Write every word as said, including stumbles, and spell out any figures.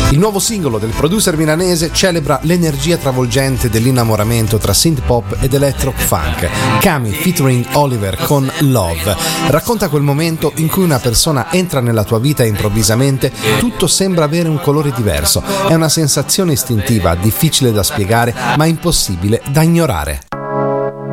Il nuovo singolo del producer milanese celebra l'energia travolgente dell'innamoramento tra synth pop ed electro funk. Kami featuring Oliver con Love racconta quel momento in cui una persona entra nella tua vita e improvvisamente tutto sembra avere un colore diverso. È una sensazione istintiva, difficile da spiegare ma impossibile da ignorare.